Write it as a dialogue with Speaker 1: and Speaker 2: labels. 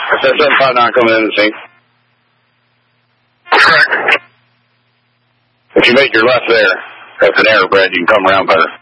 Speaker 1: I said 759 coming in the scene.
Speaker 2: Correct.
Speaker 1: If you make your left there, that's an error, Brad. You can come around better.